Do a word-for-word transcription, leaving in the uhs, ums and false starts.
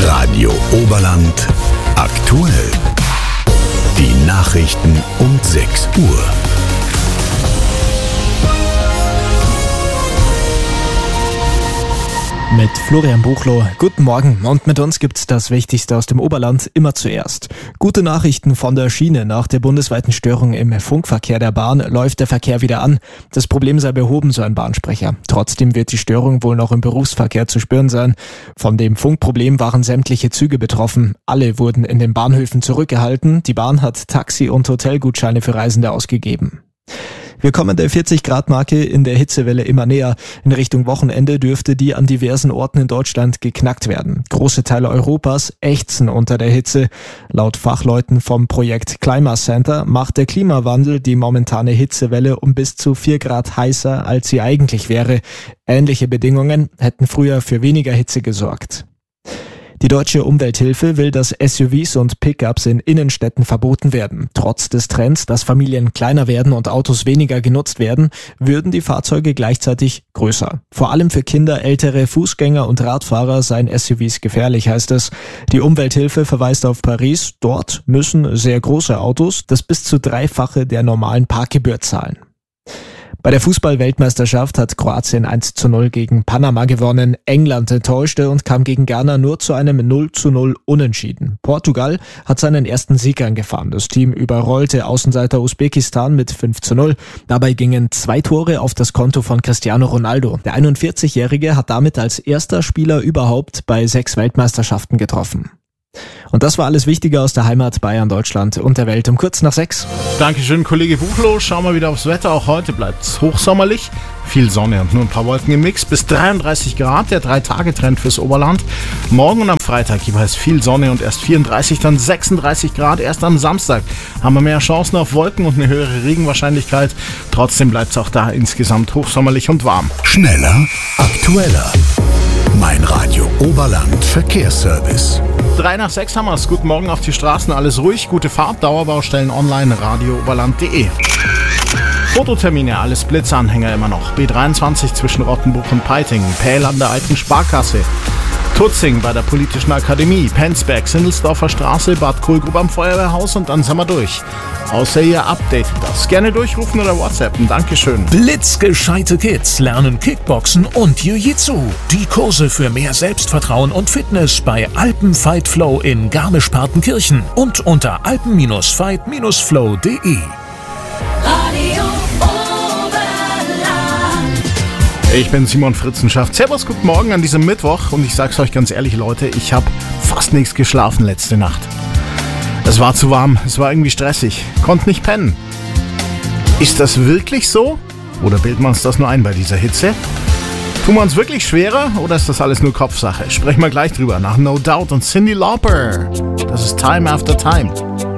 Radio Oberland aktuell. Die Nachrichten um sechs Uhr. Mit Florian Buchloh. Guten Morgen. Und mit uns gibt's das Wichtigste aus dem Oberland immer zuerst. Gute Nachrichten von der Schiene. Nach der bundesweiten Störung im Funkverkehr der Bahn läuft der Verkehr wieder an. Das Problem sei behoben, so ein Bahnsprecher. Trotzdem wird die Störung wohl noch im Berufsverkehr zu spüren sein. Von dem Funkproblem waren sämtliche Züge betroffen. Alle wurden in den Bahnhöfen zurückgehalten. Die Bahn hat Taxi- und Hotelgutscheine für Reisende ausgegeben. Wir kommen der vierzig-Grad-Marke in der Hitzewelle immer näher. In Richtung Wochenende dürfte die an diversen Orten in Deutschland geknackt werden. Große Teile Europas ächzen unter der Hitze. Laut Fachleuten vom Projekt Climate Center macht der Klimawandel die momentane Hitzewelle um bis zu vier Grad heißer, als sie eigentlich wäre. Ähnliche Bedingungen hätten früher für weniger Hitze gesorgt. Die Deutsche Umwelthilfe will, dass S U Vs und Pickups in Innenstädten verboten werden. Trotz des Trends, dass Familien kleiner werden und Autos weniger genutzt werden, würden die Fahrzeuge gleichzeitig größer. Vor allem für Kinder, ältere Fußgänger und Radfahrer seien S U Vs gefährlich, heißt es. Die Umwelthilfe verweist auf Paris. Dort müssen sehr große Autos das bis zu dreifache der normalen Parkgebühr zahlen. Bei der Fußball-Weltmeisterschaft hat Kroatien eins zu null gegen Panama gewonnen. England enttäuschte und kam gegen Ghana nur zu einem null zu null Unentschieden. Portugal hat seinen ersten Sieg eingefahren. Das Team überrollte Außenseiter Usbekistan mit fünf zu null. Dabei gingen zwei Tore auf das Konto von Cristiano Ronaldo. Der einundvierzigjährige hat damit als erster Spieler überhaupt bei sechs Weltmeisterschaften getroffen. Und das war alles Wichtige aus der Heimat, Bayern, Deutschland und der Welt um kurz nach sechs. Dankeschön, Kollege Buchloh. Schauen wir wieder aufs Wetter. Auch heute bleibt es hochsommerlich. Viel Sonne und nur ein paar Wolken im Mix. Bis dreiunddreißig Grad, der drei-Tage-Trend fürs Oberland. Morgen und am Freitag jeweils viel Sonne und erst vierunddreißig, dann sechsunddreißig Grad. Erst am Samstag haben wir mehr Chancen auf Wolken und eine höhere Regenwahrscheinlichkeit. Trotzdem bleibt es auch da insgesamt hochsommerlich und warm. Schneller, aktueller. Mein Radio Oberland Verkehrsservice. Drei nach sechs haben wir es. Guten Morgen auf die Straßen. Alles ruhig. Gute Fahrt. Dauerbaustellen online. radio oberland punkt de. Fototermine. Alles Blitzanhänger immer noch. B dreiundzwanzig zwischen Rottenbuch und Peiting. Pähl an der alten Sparkasse. Tutzing bei der Politischen Akademie. Penzberg, Sindelsdorfer Straße, Bad Kohlgrub am Feuerwehrhaus und dann sind wir durch. Außer ihr updatet das. Gerne durchrufen oder WhatsAppen. Dankeschön. Blitzgescheite Kids lernen Kickboxen und Jiu-Jitsu. Die Kurse für mehr Selbstvertrauen und Fitness bei Alpen Fight Flow in Garmisch-Partenkirchen und unter alpen fight flow punkt de. Ich bin Simon Fritzenschaft. Servus, guten Morgen an diesem Mittwoch. Und ich sag's euch ganz ehrlich, Leute, ich habe fast nichts geschlafen letzte Nacht. Es war zu warm, es war irgendwie stressig. Konnte nicht pennen. Ist das wirklich so? Oder bildet man uns das nur ein bei dieser Hitze? Tun wir uns wirklich schwerer oder ist das alles nur Kopfsache? Sprechen wir gleich drüber nach No Doubt und Cyndi Lauper. Das ist Time After Time.